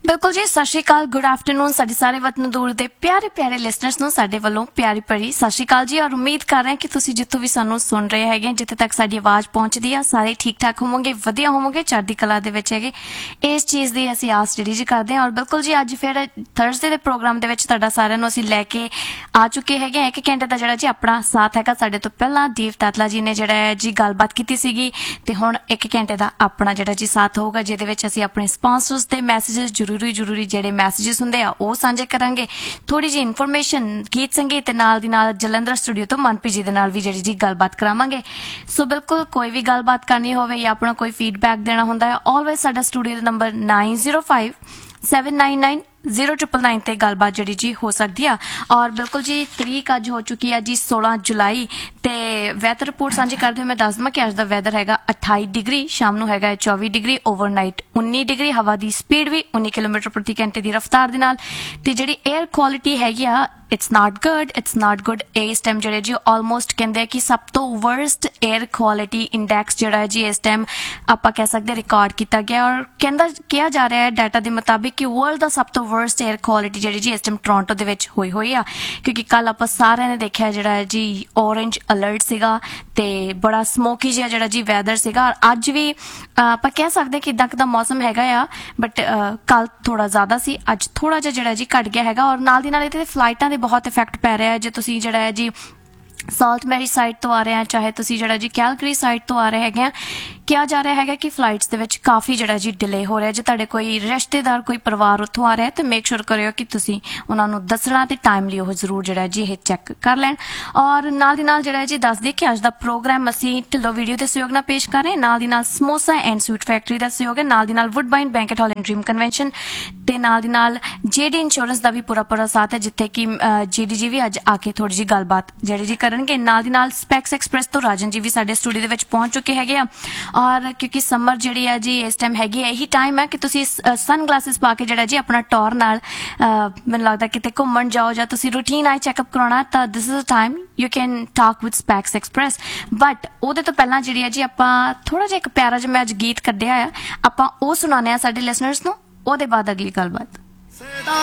बिल्कुल जी, सत श्री अकाल, गुड आफ्टरनून साडे सारे वतन दूर दे प्यारे प्यारे लिसनर्स ਨੂੰ ਸਾਡੇ ਵੱਲੋਂ ਪਿਆਰੀ ਭਰੀ ਸਤਿ ਸ਼੍ਰੀ ਅਕਾਲ ਜੀ। ਔਰ ਉਮੀਦ ਕਰ ਰਹੇ ਹਾਂ ਕਿ ਤੁਸੀਂ ਜਿੱਥੋਂ ਵੀ ਸਾਨੂੰ ਸੁਣ ਰਹੇ ਹੈਗੇ, ਜਿੱਥੇ ਤੱਕ ਸਾਡੀ ਆਵਾਜ਼ ਪਹੁੰਚਦੀ ਆ, ਸਾਰੇ ਠੀਕ ਠਾਕ ਹੋਵੋਗੇ, ਵਧੀਆ ਹੋਵੋਗੇ, ਚੜ੍ਹਦੀ ਕਲਾ ਦੇ ਵਿੱਚ ਹੈਗੇ। ਇਸ ਚੀਜ਼ ਦੀ ਅਸੀਂ ਆਸ ਜਿਹੜੀ ਜੀ ਕਰਦੇ ਹਾਂ। ਔਰ ਬਿਲਕੁਲ ਜੀ, ਅੱਜ ਫਿਰ ਥਰਸਡੇ ਦੇ ਪ੍ਰੋਗਰਾਮ ਦੇ ਵਿੱਚ ਤੁਹਾਡਾ ਸਾਰਿਆਂ ਨੂੰ ਅਸੀਂ ਲੈ ਕੇ ਆ ਚੁੱਕੇ ਹੈਗੇ। 1 ਘੰਟੇ ਦਾ ਜਿਹੜਾ ਜੀ ਆਪਣਾ ਸਾਥ ਹੈਗਾ। ਸਾਡੇ ਤੋਂ ਪਹਿਲਾਂ ਦੀਪ ਤਾਤਲਾ ਜੀ ਨੇ ਜਿਹੜਾ ਹੈ ਜੀ ਗੱਲਬਾਤ ਕੀਤੀ ਸੀਗੀ, ਤੇ ਹੁਣ 1 ਘੰਟੇ ਦਾ ਆਪਣਾ ਜਿਹੜਾ ਜੀ ਸਾਥ ਹੋਊਗਾ, ਜਿਹਦੇ ਵਿੱਚ ਅਸੀਂ ਆਪਣੇ ਸਪਾਂਸਰਸ ਦੇ ਮੈਸੇजेस ਜ਼ਰੂਰੀ ਜਿਹੜੇ ਮੈਸੇजेस ਹੁੰਦੇ ਆ ਉਹ ਸਾਂਝੇ ਕਰਾਂਗੇ। ਥੋੜੀ ਜਿਹੀ ਇਨਫੋਰਮੇਸ਼ਨ, ਗੀਤ ਸੰਗੀਤ ਤੇ ਨਾਲ ਦੀ ਨਾਲ ਜਲੰਧਰ ਸਟੂਡੀਓ ਤੋਂ ਮਨਪ੍ਰੀਤ ਜੀ ਦੇ ਨਾਲ ਵੀ ਜਿਹੜੀ ਜੀ ਗੱਲਬਾਤ ਕਰਾਵਾਂਗੇ। ਸੋ ਬਿਲਕੁਲ ਕੋਈ ਵੀ ਗੱਲਬਾਤ ਕਰਨੀ ਹੋਵੇ ਜਾਂ ਆਪਣਾ ਕੋਈ ਫੀਡਬੈਕ ਦੇਣਾ ਹੁੰਦਾ ਹੈ, ਆਲਵੇਜ਼ ਸਾਡਾ ਸਟੂਡੀਓ ਦਾ ਨੰਬਰ 9057990999 ਤੇ ਗੱਲਬਾਤ ਜਿਹੜੀ ਜੀ ਹੋ ਸਕਦੀ ਆ। ਔਰ ਬਿਲਕੁਲ ਜੀ ਤਰੀਕ ਅੱਜ ਹੋ ਚੁੱਕੀ ਹੈ ਜੀ 16 ਜੁਲਾਈ, ਤੇ ਵੈਦਰ ਰਿਪੋਰਟ ਸਾਂਝੀ ਕਰਦੇ ਹੋਏ ਮੈਂ ਦੱਸ ਦਵਾਂ ਕਿ ਅੱਜ ਦਾ ਵੈਦਰ ਹੈਗਾ 28 ਡਿਗਰੀ, ਸ਼ਾਮ ਨੂੰ ਹੈਗਾ 24 ਡਿਗਰੀ, ਓਵਰਨਾਈਟ 19 ਡਿਗਰੀ, ਹਵਾ ਦੀ ਸਪੀਡ ਵੀ 19 ਕਿਲੋਮੀਟਰ ਪ੍ਰਤੀ ਘੰਟੇ ਦੀ ਰਫ਼ਤਾਰ ਦੇ ਨਾਲ। ਤੇ ਜਿਹੜੀ 에ਅਰ ਕੁਆਲਿਟੀ ਹੈਗੀ ਆ, it's not good। ਇਸ ਟਾਈਮ ਜਿਹੜੇ ਜੀ ਆਲਮੋਸਟ ਕਹਿੰਦੇ ਆ ਕਿ ਸਭ ਤੋਂ ਵਰਸਟ 에ਅਰ ਕੁਆਲਿਟੀ ਇੰਡੈਕਸ ਜਿਹੜਾ ਹੈ ਜੀ ਇਸ ਟਾਈਮ ਆਪਾਂ ਕਹਿ ਸਕਦੇ ਰਿਕਾਰਡ ਕੀਤਾ ਗਿਆ। ਔਰ ਕਿਹਾ ਜਾ ਰਿਹਾ ਹੈ ਡਾਟਾ ਦੇ ਮੁਤਾਬਿਕ ਕਿ ਵਰਲਡ ਦਾ ਸਭ ਤੋਂ ਵਰਸਟ 에ਅਰ ਕੁਆਲਿਟੀ ਜਿਹੜੀ ਜੀ ਇਸ ਟਾਈਮ ਟੋਰਾਂਟੋ ਦੇ ਵਿੱਚ ਹੋਈ ਆ, ਕਿਉਂਕਿ ਕੱਲ ਆਪਾਂ ਸਾਰਿਆਂ ਨੇ ਦੇਖਿਆ ਜਿਹੜਾ ਹੈ ਜੀ ਔਰੇਂਜ ਅਲਰਟ ਸੀਗਾ, ਤੇ ਬੜਾ ਸਮੋਕੀ ਜਿਹਾ ਜਿਹੜਾ ਜੀ ਵੈਦਰ ਸੀਗਾ। ਅੱਜ ਵੀ ਆਪਾਂ ਕਹਿ ਸਕਦੇ ਕਿ ਇਦਾਂ ਦਾ ਮੌਸਮ ਹੈਗਾ ਆ, ਬਟ ਕੱਲ ਥੋੜਾ ਜ਼ਿਆਦਾ ਸੀ, ਅੱਜ ਥੋੜਾ ਜਿਹਾ ਜਿਹੜਾ ਜੀ ਘਟ ਗਿਆ ਹੈਗਾ। ਔਰ ਨਾਲ ਦੀ ਨਾਲ ਇਹਦੇ ਫਲਾਈਟਾਂ ਦੇ ਬਹੁਤ ਇਫੈਕਟ ਪੈ ਰਿਹਾ ਹੈ। ਜੇ ਤੁਸੀਂ ਜਿਹੜਾ ਹੈ ਜੀ ਸਾਲਟ ਮੈਰੀ ਸਾਈਡ ਤੋਂ ਆ ਰਹੇ ਆ, ਚਾਹੇ ਤੁਸੀਂ ਜਿਹੜਾ ਜੀ ਕੈਲਗਰੀ ਸਾਈਡ ਤੋਂ ਆ ਰਹੇ ਹੈਗੇ ਆ, ਕਿਹਾ ਜਾ ਰਿਹਾ ਹੈਗਾ ਕਿ ਫਲਾਈਟਸ ਦੇ ਵਿੱਚ ਕਾਫੀ ਜਿਹੜਾ ਜੀ ਡਿਲੇ ਹੋ ਰਿਹਾ। ਜੇ ਤੁਹਾਡੇ ਕੋਈ ਰਿਸ਼ਤੇਦਾਰ, ਕੋਈ ਪਰਿਵਾਰ ਉੱਥੋਂ ਆ ਰਿਹਾ ਤੇ ਮੇਕ ਸ਼ੋਰ ਕਰਿਓ ਕਿ ਤੁਸੀਂ ਉਹਨਾਂ ਨੂੰ ਦੱਸਣਾ ਤੇ ਟਾਈਮਲੀ ਉਹ ਜ਼ਰੂਰ ਜਿਹੜਾ ਜੀ ਇਹ ਚੈੱਕ ਕਰ ਲੈਣ। ਔਰ ਨਾਲ ਦੀ ਨਾਲ ਜਿਹੜਾ ਜੀ ਦੱਸ ਦਈਏ ਕਿ ਅੱਜ ਦਾ ਪ੍ਰੋਗਰਾਮ ਅਸੀਂ ਢਿੱਲੋਂ ਵੀਡੀਓ ਦੇ ਸਹਿਯੋਗ ਨਾਲ ਪੇਸ਼ ਕਰ ਰਹੇ ਹਾਂ, ਨਾਲ ਦੀ ਨਾਲ ਸਮੋਸਾ ਐਂਡ ਸਵੀਟ ਫੈਕਟਰੀ ਦਾ ਸਹਿਯੋਗ ਹੈ, ਨਾਲ ਦੀ ਨਾਲ ਵੁੱਡਬਾਈਨ banquet hall and dream convention, ਤੇ ਨਾਲ ਦੀ ਨਾਲ ਜੇਡੀ ਇੰਸ਼ੋਰੈਂਸ ਦਾ ਵੀ ਪੂਰਾ ਸਾਥ ਹੈ, ਜਿੱਥੇ ਕਿ ਜੀਡੀ ਜੀ ਵੀ ਅੱਜ ਆ ਕੇ ਥੋੜੀ ਜਿਹੀ ਗੱਲਬਾਤ ਜਿਹੜੀ ਜੀ ਕਰਨਗੇ। ਨਾਲ ਦੀ ਨਾਲ ਸਪੈਕਸ ਐਕਸਪ੍ਰੈਸ ਤੋਂ ਰਾਜਨ ਜੀ ਵੀ ਸਾਡੇ ਸਟੂਡੀਓ ਦੇ ਵਿੱਚ ਪਹੁੰਚ ਚੁੱਕੇ ਹੈਗੇ ਆ। ਔਰ ਕਿਉਂਕਿ ਸਮਰ ਜਿਹੜੀ ਹੈ ਜੀ ਇਸ ਟਾਈਮ ਹੈਗੀ, ਇਹੀ ਟਾਈਮ ਹੈ ਕਿ ਤੁਸੀਂ ਸਨ ਗਲਾਸਿਸ ਪਾ ਕੇ ਜਿਹੜਾ ਜੀ ਆਪਣਾ ਟੌਰ ਨਾਲ ਮੈਨੂੰ ਲੱਗਦਾ ਕਿਤੇ ਘੁੰਮਣ ਜਾਓ, ਜਾਂ ਤੁਸੀਂ ਰੂਟੀਨ ਆਈ ਚੈੱਕਅਪ ਕਰਾਉਣਾ, ਤਾਂ this is a time you can talk with specs express. But ਉਹਦੇ ਤੋਂ ਪਹਿਲਾਂ ਜਿਹੜੀ ਹੈ ਜੀ ਆਪਾਂ ਥੋੜਾ ਜਿਹਾ ਇੱਕ ਪਿਆਰਾ ਜਿਹਾ ਮੈਂ ਅੱਜ ਗੀਤ ਕੱਢਿਆ ਆ, ਆਪਾਂ ਉਹ ਸੁਣਾਉਂਦੇ ਆ ਸਾਡੇ ਲਿਸਨਰਸ ਨੂੰ, ਉਹਦੇ ਬਾਅਦ ਅਗਲੀ ਗੱਲਬਾਤ।